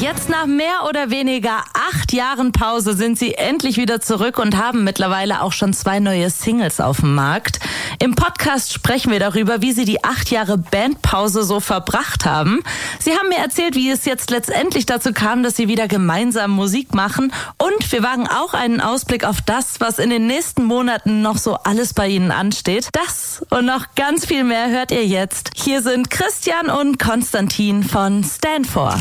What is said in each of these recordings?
Jetzt nach mehr oder weniger 8 Jahren Pause sind sie endlich wieder zurück und haben mittlerweile auch schon 2 neue Singles auf dem Markt. Im Podcast sprechen wir darüber, wie sie die 8 Jahre Bandpause so verbracht haben. Sie haben mir erzählt, wie es jetzt letztendlich dazu kam, dass sie wieder gemeinsam Musik machen. Und wir wagen auch einen Ausblick auf das, was in den nächsten Monaten noch so alles bei ihnen ansteht. Das und noch ganz viel mehr hört ihr jetzt. Hier sind Christian und Konstantin von Stand4.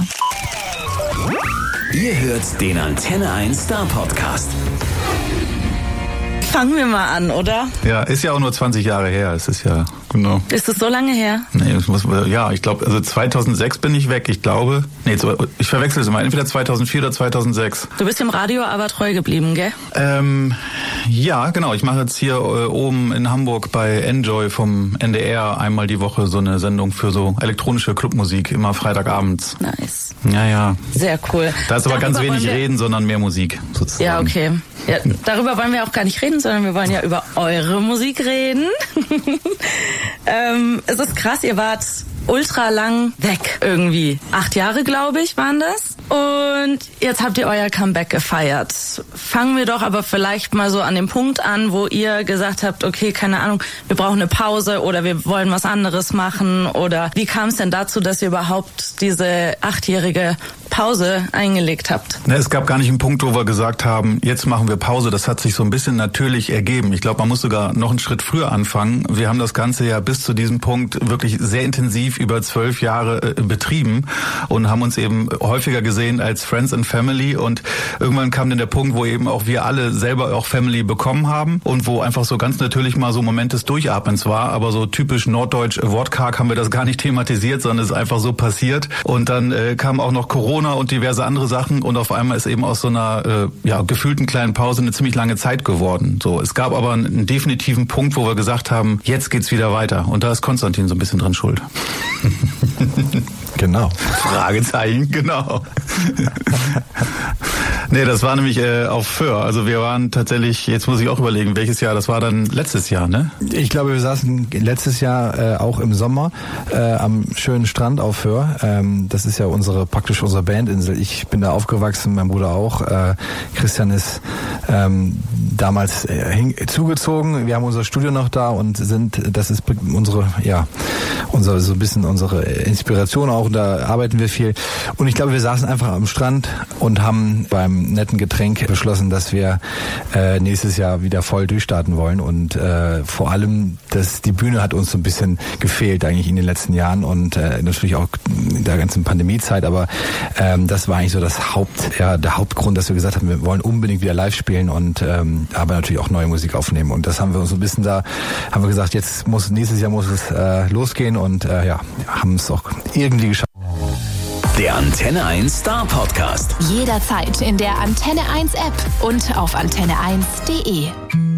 Ihr hört den Antenne 1 Star Podcast. Fangen wir mal an, oder? Ja, ist ja auch nur 20 Jahre her. Es ist ja, genau. Ist es so lange her? Nee, ich glaube, also 2006 bin ich weg. Ich glaube, ich verwechsel es immer. Entweder 2004 oder 2006. Du bist dem Radio aber treu geblieben, gell? Ja, genau. Ich mache jetzt hier oben in Hamburg bei Enjoy vom NDR einmal die Woche so eine Sendung für so elektronische Clubmusik, immer Freitagabends. Nice. Ja. Sehr cool. Da ist aber ganz wenig Reden, sondern mehr Musik sozusagen. Ja, okay. Ja, darüber wollen wir auch gar nicht reden, sondern wir wollen ja über eure Musik reden. Es ist krass, ihr wart ultra lang weg irgendwie. 8 Jahre, glaube ich, waren das. Und jetzt habt ihr euer Comeback gefeiert. Fangen wir doch aber vielleicht mal so an dem Punkt an, wo ihr gesagt habt, okay, keine Ahnung, wir brauchen eine Pause oder wir wollen was anderes machen. Oder wie kam es denn dazu, dass ihr überhaupt diese 8-jährige Pause eingelegt habt? Es gab gar nicht einen Punkt, wo wir gesagt haben, jetzt machen wir Pause. Das hat sich so ein bisschen natürlich ergeben. Ich glaube, man muss sogar noch einen Schritt früher anfangen. Wir haben das Ganze ja bis zu diesem Punkt wirklich sehr intensiv über 12 Jahre betrieben und haben uns eben häufiger gesehen als Friends and Family. Und irgendwann kam dann der Punkt, wo eben auch wir alle selber auch Family bekommen haben und wo einfach so ganz natürlich mal so ein Moment des Durchatmens war. Aber so typisch norddeutsch wortkarg haben wir das gar nicht thematisiert, sondern es ist einfach so passiert. Und dann kam auch noch Corona und diverse andere Sachen und auf einmal ist eben aus so einer gefühlten kleinen Pause eine ziemlich lange Zeit geworden. So, es gab aber einen definitiven Punkt, wo wir gesagt haben, jetzt geht's wieder weiter. Und da ist Konstantin so ein bisschen dran schuld. Genau. Fragezeichen, genau. Nee, das war nämlich auf Föhr. Also wir waren tatsächlich, jetzt muss ich auch überlegen, welches Jahr, das war dann letztes Jahr, ne? Ich glaube, wir saßen letztes Jahr auch im Sommer am schönen Strand auf Föhr. Das ist ja praktisch unsere Bandinsel. Ich bin da aufgewachsen, mein Bruder auch. Christian ist damals zugezogen. Wir haben unser Studio noch da und das ist unsere so ein bisschen unsere Inspiration auch. Und da arbeiten wir viel. Und ich glaube, wir saßen einfach am Strand und haben beim netten Getränk beschlossen, dass wir nächstes Jahr wieder voll durchstarten wollen. Und vor allem, die Bühne hat uns so ein bisschen gefehlt eigentlich in den letzten Jahren und natürlich auch in der ganzen Pandemiezeit. Aber das war eigentlich so der Hauptgrund, dass wir gesagt haben, wir wollen unbedingt wieder live spielen und aber natürlich auch neue Musik aufnehmen. Und das haben wir uns so ein bisschen haben wir gesagt, nächstes Jahr muss es losgehen und haben es auch irgendwie geschafft. Der Antenne 1 Star Podcast. Jederzeit in der Antenne 1 App und auf antenne1.de.